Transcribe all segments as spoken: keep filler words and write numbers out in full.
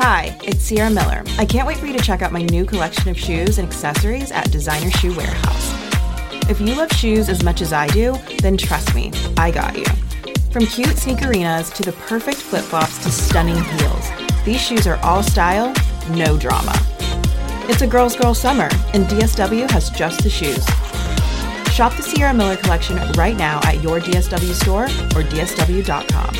Hi, it's Sierra Miller. I can't wait for you to check out my new collection of shoes and accessories at Designer Shoe Warehouse. If you love shoes as much as I do, then trust me, I got you. From cute sneakerinas to the perfect flip-flops to stunning heels, these shoes are all style, no drama. It's a girl's girl summer, and D S W has just the shoes. Shop the Sierra Miller collection right now at your D S W store or D S W dot com.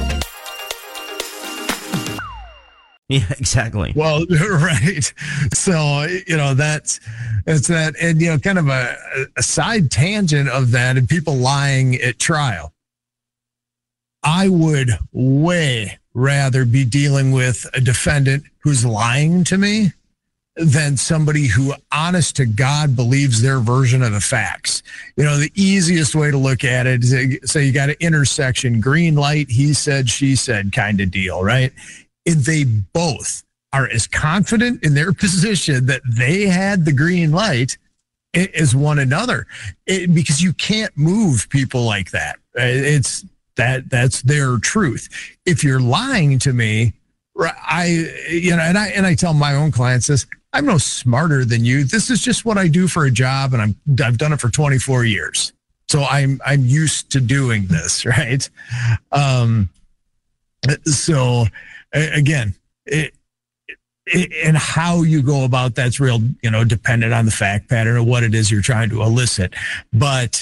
Yeah, exactly. Well, right. So, you know, that's, that's that. And, you know, kind of a, a side tangent of that and people lying at trial. I would way rather be dealing with a defendant who's lying to me than somebody who, honest to God, believes their version of the facts. You know, the easiest way to look at it is say you got an intersection, green light, he said, she said kind of deal, right? And they both are as confident in their position that they had the green light as one another, it, because you can't move people like that. It's that that's their truth. If you're lying to me, I, you know, and I, and I tell my own clients this, I'm no smarter than you. This is just what I do for a job. And I'm, I've done it for twenty-four years. So I'm, I'm used to doing this. Right. Um, so, Again, it, it, and how you go about that's real, you know, dependent on the fact pattern of what it is you're trying to elicit. But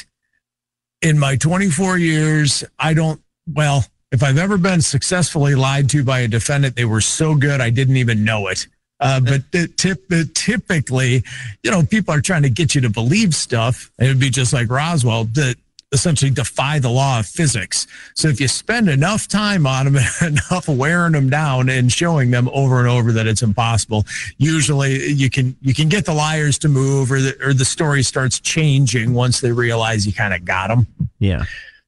in my twenty-four years, I don't, well, if I've ever been successfully lied to by a defendant, they were so good I didn't even know it. Uh, but it tip, it typically, you know, people are trying to get you to believe stuff. It would be just like Roswell, that essentially defy the law of physics. So if you spend enough time on them, enough wearing them down and showing them over and over that it's impossible, usually you can you can get the liars to move, or the, or the story starts changing once they realize you kind of got them. Yeah.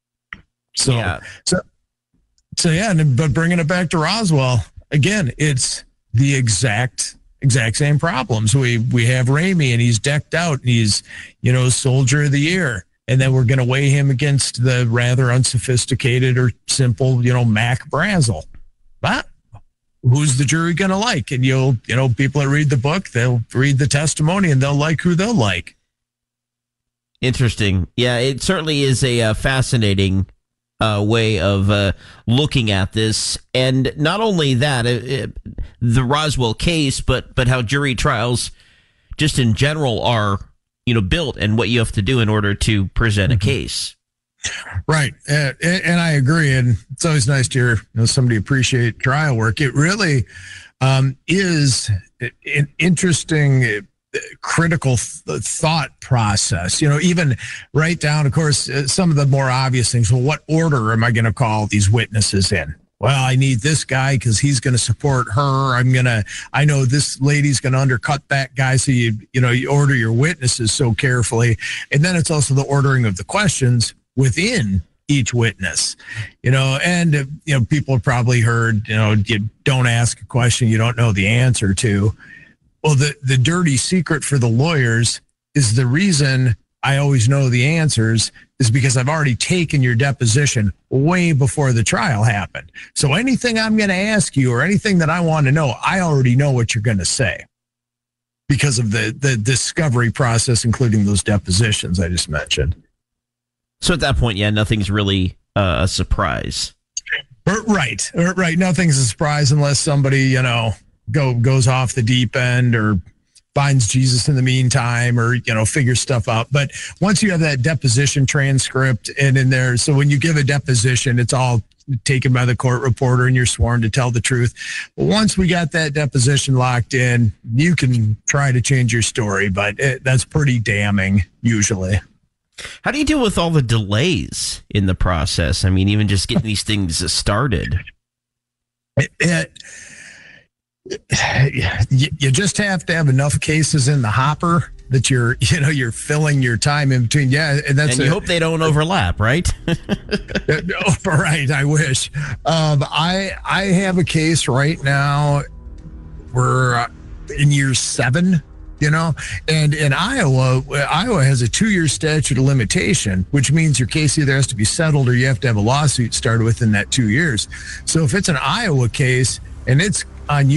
So, yeah. so, so yeah, and, but bringing it back to Roswell, again, it's the exact exact same problems. We, we have Ramey, and he's decked out, and he's, you know, Soldier of the Year. And then we're going to weigh him against the rather unsophisticated or simple, you know, Mac Brazel. But who's the jury going to like? And you'll, you know, people that read the book, they'll read the testimony and they'll like who they'll like. Interesting. Yeah, it certainly is a uh, fascinating uh, way of uh, looking at this. And not only that, it, it, the Roswell case, but but how jury trials just in general are, you know, built, and what you have to do in order to present a case. Right. And, and I agree. And it's always nice to hear, you know, somebody appreciate trial work. It really um, is an interesting, critical th- thought process, you know, even right down, of course, some of the more obvious things. Well, what order am I going to call these witnesses in? Well, I need this guy because he's going to support her. I'm going to, I know this lady's going to undercut that guy. So you, you know, you order your witnesses so carefully. And then it's also the ordering of the questions within each witness, you know, and, you know, people have probably heard, you know, you don't ask a question you don't know the answer to. Well, the, the dirty secret for the lawyers is the reason I always know the answers is because I've already taken your deposition way before the trial happened. So anything I'm going to ask you or anything that I want to know, I already know what you're going to say because of the, the discovery process, including those depositions I just mentioned. So at that point, yeah, nothing's really uh, a surprise. Right, right. Nothing's a surprise unless somebody, you know, go goes off the deep end or finds Jesus in the meantime, or, you know, figure stuff out. But once you have that deposition transcript and in there, so when you give a deposition, it's all taken by the court reporter and you're sworn to tell the truth. But once we got that deposition locked in, you can try to change your story, but it, that's pretty damning usually. How do you deal with all the delays in the process? I mean, even just getting these things started. It, it, You, you just have to have enough cases in the hopper that you're, you know, you're filling your time in between. Yeah, and that's and you a, hope they don't overlap, right? oh, right. I wish. Um, I I have a case right now. We're in year seven, you know, and in Iowa, Iowa has a two-year statute of limitation, which means your case either has to be settled or you have to have a lawsuit started within that two years. So if it's an Iowa case and it's on you.